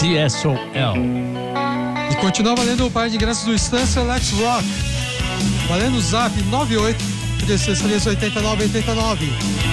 TSOL. E continua valendo o par de ingressos do Estância Let's Rock. Valendo o Zap 98 16 89 89.